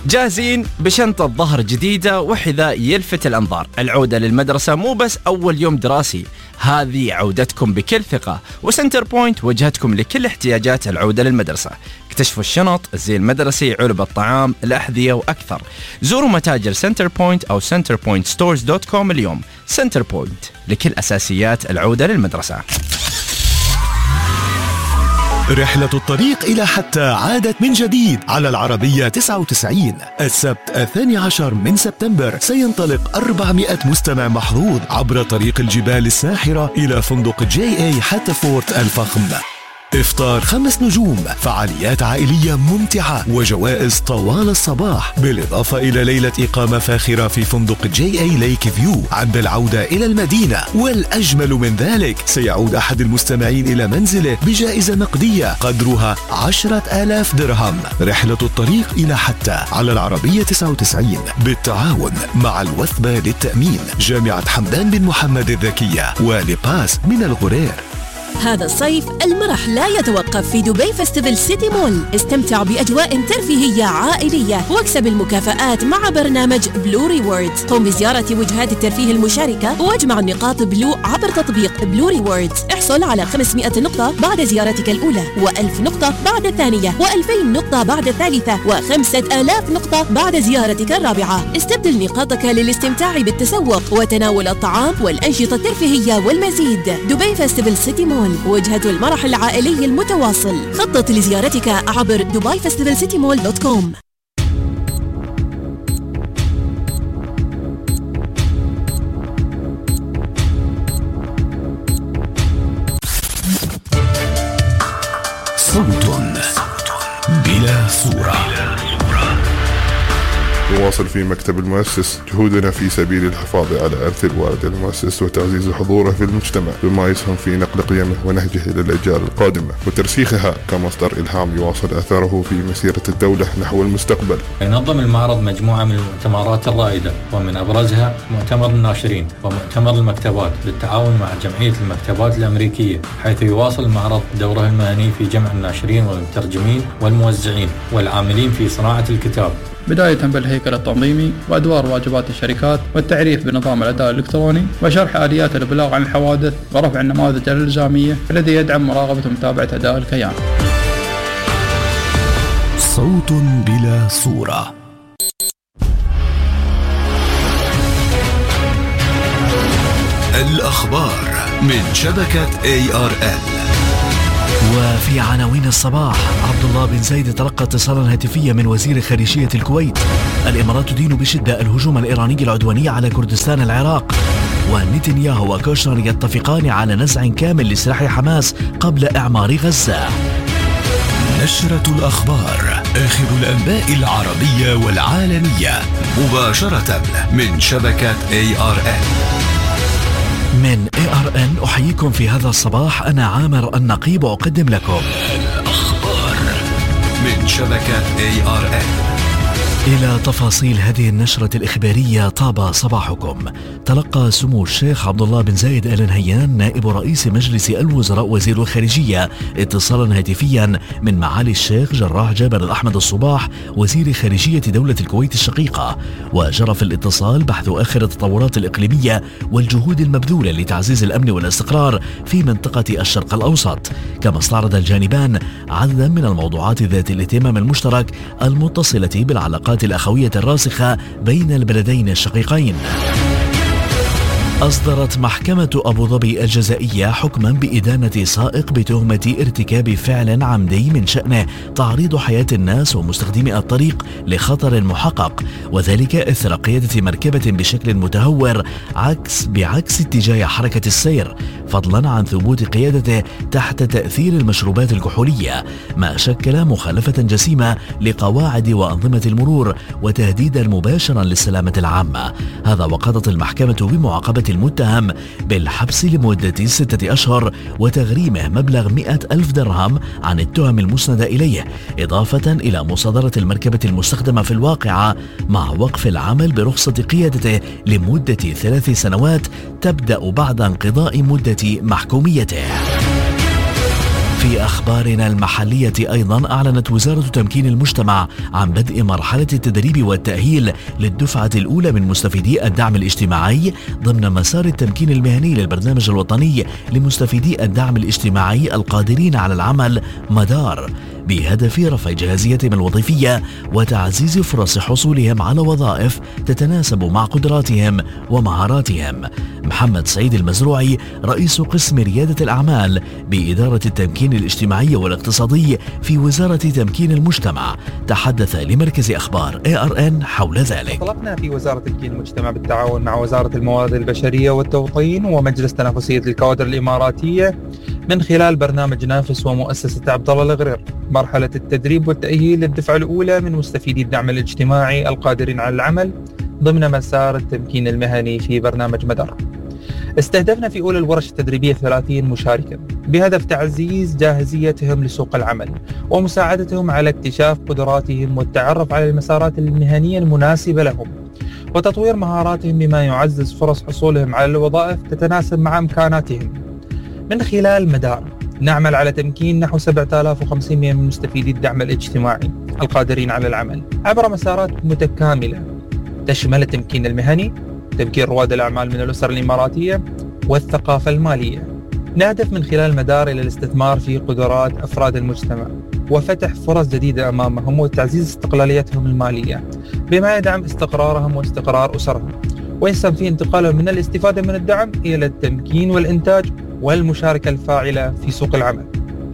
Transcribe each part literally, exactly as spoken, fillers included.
جاهزين بشنطة ظهر جديدة وحذاء يلفت الأنظار. العودة للمدرسة مو بس أول يوم دراسي، هذه عودتكم بكل ثقة، وسنتر بوينت وجهتكم لكل احتياجات العودة للمدرسة. اكتشفوا الشنط، الزي المدرسي، علب الطعام، الأحذية وأكثر. زوروا متاجر سنتر بوينت أو سنتر بوينت ستورز دوت كوم اليوم. سنتر بوينت لكل أساسيات العودة للمدرسة. رحلة الطريق إلى حتى عادت من جديد على العربية تسعة وتسعين. السبت الثاني عشر من سبتمبر سينطلق أربعمائة مستمع محظوظ عبر طريق الجبال الساحرة إلى فندق جي اي حتى فورت الفخم. إفطار خمس نجوم، فعاليات عائلية ممتعة وجوائز طوال الصباح، بالإضافة إلى ليلة إقامة فاخرة في فندق جي اي ليك فيو عند العودة إلى المدينة. والأجمل من ذلك، سيعود أحد المستمعين إلى منزله بجائزة نقدية قدرها عشرة آلاف درهم. رحلة الطريق إلى حتى على العربية تسعة وتسعين بالتعاون مع الوثبة للتأمين، جامعة حمدان بن محمد الذكية، ولباس من الغرير. هذا الصيف المرح لا يتوقف في دبي فيستيفال سيتي مول. استمتع بأجواء ترفيهية عائلية واكسب المكافآت مع برنامج بلو ريوردز. قم بزيارة وجهات الترفيه المشاركة واجمع نقاط بلو عبر تطبيق بلو ريوردز. احصل على خمسمائة نقطة بعد زيارتك الأولى، وألف نقطة بعد الثانية، وألفين نقطة بعد الثالثة، وخمسة آلاف نقطة بعد زيارتك الرابعة. استبدل نقاطك للاستمتاع بالتسوق وتناول الطعام والأنشطة الترفيهية والمزيد. دبي فيستيفال سيتي مول، وجهة المرح العائلي المتواصل. خطط لزيارتك عبر دبي فيستيفال سيتي مول دوت كوم. صوت بلا صورة. نواصل في مكتب المؤسس جهودنا في سبيل الحفاظ على إرث الوالد المؤسس وتعزيز حضوره في المجتمع بما يسهم في نقل قيمه ونهجه إلى الأجيال القادمة وترسيخها كمصدر إلهام يواصل أثره في مسيرة الدولة نحو المستقبل. ينظم المعرض مجموعة من المؤتمرات الرائدة، ومن أبرزها مؤتمر الناشرين ومؤتمر المكتبات بالتعاون مع جمعية المكتبات الأمريكية، حيث يواصل المعرض دوره المهني في جمع الناشرين والمترجمين والموزعين والعاملين في صناعة الكتاب، بداية بالهيكل التنظيمي وأدوار واجبات الشركات والتعريف بنظام الأداء الإلكتروني وشرح آليات الإبلاغ عن الحوادث ورفع النماذج الإلزامية الذي يدعم مراقبة ومتابعة أداء الكيان. صوت بلا صورة. الأخبار من شبكة إيه آر إل. وفي عناوين الصباح، عبد الله بن زايد تلقى اتصالا هاتفيا من وزير خارجية الكويت. الإمارات تدين بشدة الهجوم الإيراني العدواني على كردستان العراق. ونتنياهو وكوشنر يتفقان على نزع كامل لسلاح حماس قبل إعمار غزة. نشرة الأخبار، آخر الأنباء العربية والعالمية مباشرة من شبكة إيه آر إل. من إيه آر إن أحييكم في هذا الصباح، أنا عامر النقيب أقدم لكم الأخبار من شبكة إيه آر إل. إلى تفاصيل هذه النشرة الإخبارية. طاب صباحكم. تلقى سمو الشيخ عبد الله بن زايد آل نهيان نائب رئيس مجلس الوزراء وزير الخارجية اتصالا هاتفيا من معالي الشيخ جراح جابر الأحمد الصباح وزير خارجية دولة الكويت الشقيقة، وجرى في الاتصال بحث آخر التطورات الإقليمية والجهود المبذولة لتعزيز الأمن والاستقرار في منطقة الشرق الأوسط. كما استعرض الجانبان عددا من الموضوعات ذات الاهتمام المشترك المتصلة بالعلاقات الأخوية الراسخة بين البلدين الشقيقين. أصدرت محكمة أبو ظبي الجزائية حكما بإدانة سائق بتهمة ارتكاب فعل عمدي من شأنه تعريض حياة الناس ومستخدمي الطريق لخطر محقق، وذلك إثر قيادة مركبة بشكل متهور عكس بعكس اتجاه حركة السير، فضلا عن ثبوت قيادته تحت تأثير المشروبات الكحولية، ما شكل مخالفة جسيمة لقواعد وأنظمة المرور وتهديدا مباشرا للسلامة العامة. هذا وقضت المحكمة بمعاقبة المتهم بالحبس لمدة ستة أشهر وتغريمه مبلغ مئة ألف درهم عن التهم المسندة إليه، إضافة إلى مصادرة المركبة المستخدمة في الواقعة مع وقف العمل برخصة قيادته لمدة ثلاث سنوات تبدأ بعد انقضاء مدة محكوميته. في أخبارنا المحلية أيضا أعلنت وزارة تمكين المجتمع عن بدء مرحلة التدريب والتأهيل للدفعة الأولى من مستفيدي الدعم الاجتماعي ضمن مسار التمكين المهني للبرنامج الوطني لمستفيدي الدعم الاجتماعي القادرين على العمل مدار، بهدف رفع جاهزيتهم الوظيفية وتعزيز فرص حصولهم على وظائف تتناسب مع قدراتهم ومهاراتهم. محمد سعيد المزروعي رئيس قسم ريادة الأعمال بإدارة التمكين الاجتماعي والاقتصادي في وزارة تمكين المجتمع تحدث لمركز أخبار إيه آر إن حول ذلك. انطلقنا في وزارة تمكين المجتمع بالتعاون مع وزارة الموارد البشرية والتوطين ومجلس تنافسية الكوادر الإماراتية من خلال برنامج نافس ومؤسسة عبد الله الغرير مرحلة التدريب والتأهيل للدفعة الأولى من مستفيدي الدعم الاجتماعي القادرين على العمل ضمن مسار التمكين المهني في برنامج مدار. استهدفنا في أولى الورش التدريبية ثلاثين مشاركا بهدف تعزيز جاهزيتهم لسوق العمل ومساعدتهم على اكتشاف قدراتهم والتعرف على المسارات المهنية المناسبة لهم وتطوير مهاراتهم بما يعزز فرص حصولهم على الوظائف تتناسب مع إمكاناتهم. من خلال مدار نعمل على تمكين نحو سبعة آلاف وخمسمئة من مستفيدي الدعم الاجتماعي القادرين على العمل عبر مسارات متكاملة تشمل التمكين المهني، تمكين رواد الأعمال من الأسر الإماراتية والثقافة المالية. نهدف من خلال مدار إلى الاستثمار في قدرات أفراد المجتمع وفتح فرص جديدة أمامهم وتعزيز استقلاليتهم المالية بما يدعم استقرارهم واستقرار أسرهم ويسهم في انتقالهم من الاستفادة من الدعم إلى التمكين والإنتاج والمشاركة الفاعلة في سوق العمل.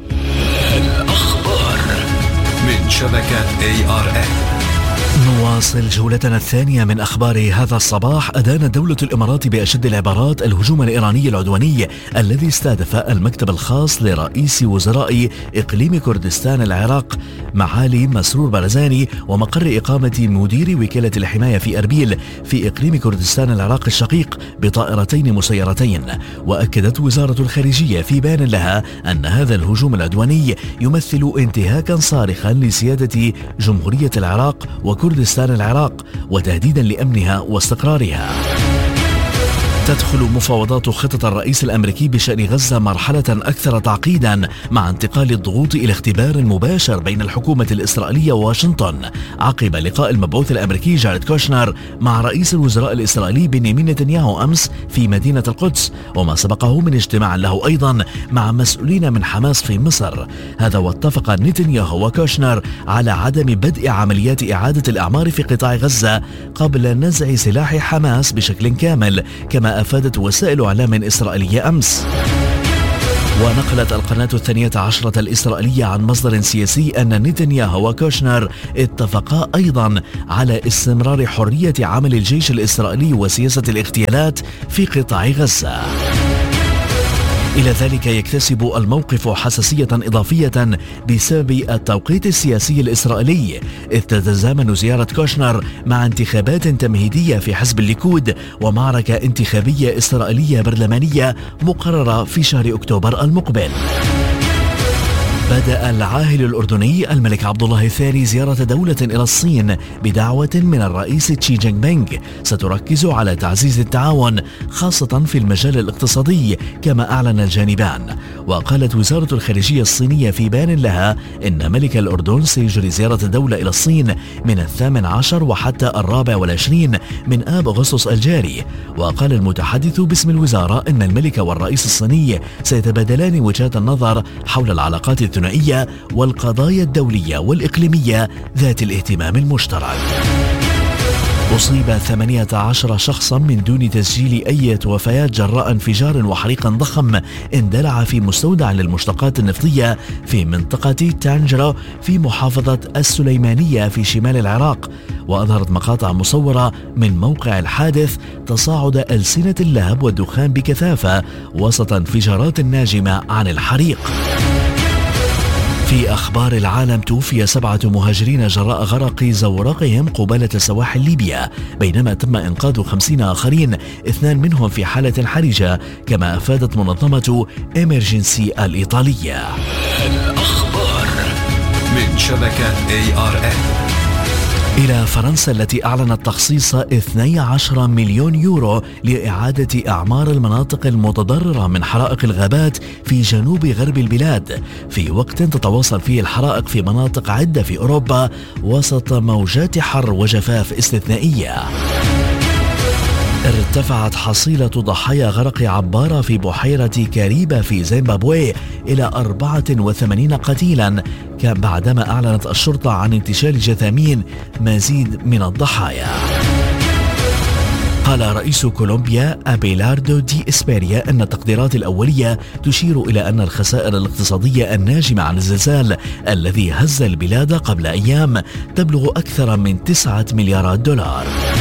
الأخبار من شبكة إيه آر إن. نواصل جولتنا الثانية من أخبار هذا الصباح. أدان دولة الإمارات بأشد العبارات الهجوم الإيراني العدواني الذي استهدف المكتب الخاص لرئيس وزراء إقليم كردستان العراق معالي مسرور برزاني ومقر إقامة مدير وكالة الحماية في أربيل في إقليم كردستان العراق الشقيق بطائرتين مسيرتين. وأكدت وزارة الخارجية في بيان لها أن هذا الهجوم العدواني يمثل انتهاكا صارخا لسيادة جمهورية العراق وكردستان العراق وتهديدا لأمنها واستقرارها. تدخل مفاوضات خطط الرئيس الأمريكي بشأن غزة مرحلة أكثر تعقيدا مع انتقال الضغوط إلى اختبار مباشر بين الحكومة الإسرائيلية وواشنطن عقب لقاء المبعوث الأمريكي جاريد كوشنر مع رئيس الوزراء الإسرائيلي بنيامين نتنياهو أمس في مدينة القدس وما سبقه من اجتماع له أيضا مع مسؤولين من حماس في مصر. هذا واتفق نتنياهو وكوشنر على عدم بدء عمليات إعادة الأعمار في قطاع غزة قبل نزع سلاح حماس بشكل كامل كما أفادت وسائل إعلام إسرائيلية أمس. ونقلت القناة الثانية عشرة الإسرائيلية عن مصدر سياسي أن نتنياهو وكوشنر اتفقا أيضا على استمرار حرية عمل الجيش الإسرائيلي وسياسة الاغتيالات في قطاع غزة. إلى ذلك يكتسب الموقف حساسية إضافية بسبب التوقيت السياسي الإسرائيلي، إذ تتزامن زيارة كوشنر مع انتخابات تمهيدية في حزب الليكود ومعركة انتخابية إسرائيلية برلمانية مقررة في شهر أكتوبر المقبل. بدأ العاهل الأردني الملك عبد الله الثاني زيارة دولة إلى الصين بدعوة من الرئيس تشي جينغ بينغ ستركز على تعزيز التعاون خاصة في المجال الاقتصادي كما أعلن الجانبان. وقالت وزارة الخارجية الصينية في بيان لها إن ملك الأردن سيجري زيارة الدولة إلى الصين من الثامن عشر وحتى الرابع والعشرين من آب أغسطس الجاري. وقال المتحدث باسم الوزارة إن الملك والرئيس الصيني سيتبادلان وجهات النظر حول العلاقات الثنائية والقضايا الدولية والإقليمية ذات الاهتمام المشترك. أصيب ثمانية عشر شخصا من دون تسجيل أي وفيات جراء انفجار وحريق ضخم اندلع في مستودع للمشتقات النفطية في منطقة تانجرة في محافظة السليمانية في شمال العراق. وأظهرت مقاطع مصورة من موقع الحادث تصاعد ألسنة اللهب والدخان بكثافة وسط انفجارات ناجمة عن الحريق. في أخبار العالم، توفي سبعة مهاجرين جراء غرق زورقهم قبالة سواحل ليبيا، بينما تم إنقاذ خمسين آخرين، اثنان منهم في حالة حرجة، كما أفادت منظمة إمرجنسي الإيطالية. الأخبار من شبكة إيه آر إن. إلى فرنسا التي أعلنت تخصيص اثني عشر مليون يورو لإعادة أعمار المناطق المتضررة من حرائق الغابات في جنوب غرب البلاد، في وقت تتواصل فيه الحرائق في مناطق عدة في أوروبا وسط موجات حر وجفاف استثنائية. ارتفعت حصيلة ضحايا غرق عبارة في بحيرة كاريبا في زيمبابوي إلى أربعة وثمانين قتيلا، كان بعدما أعلنت الشرطة عن انتشال جثامين مزيد من الضحايا. قال رئيس كولومبيا أبيلاردو دي إسبيريا أن التقديرات الأولية تشير إلى أن الخسائر الاقتصادية الناجمة عن الزلزال الذي هز البلاد قبل أيام تبلغ أكثر من تسعة مليارات دولار.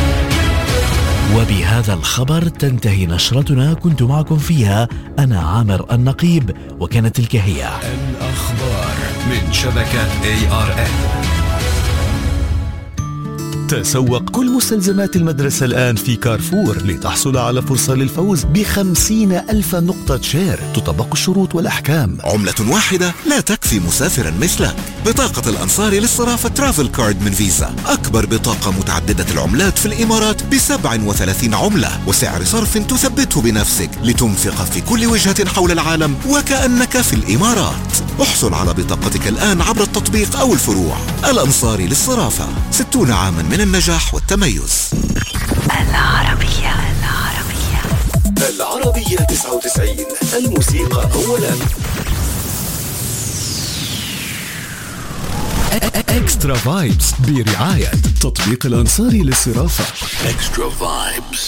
وبهذا الخبر تنتهي نشرتنا، كنت معكم فيها أنا عامر النقيب، وكانت تلك هي الأخبار من شبكة إيه آر إن. تسوق كل مستلزمات المدرسة الآن في كارفور لتحصل على فرصة للفوز بخمسين ألف نقطة شير. تطبق الشروط والأحكام. عملة واحدة لا تكفي مسافرا مثلك. بطاقة الأنصاري للصرافة ترافل كارد من فيزا، أكبر بطاقة متعددة العملات في الإمارات بسبع وثلاثين عملة وسعر صرف تثبته بنفسك لتنفق في كل وجهة حول العالم وكأنك في الإمارات. احصل على بطاقتك الآن عبر التطبيق أو الفروع. الأنصاري للصرافة، ستون عاما من النجاح والتميز. العربية العربية العربية تسعة وتسعين، الموسيقى أولا. اكسترا فايبس برعاية تطبيق الأنصاري للصرافة. اكسترا فايبس.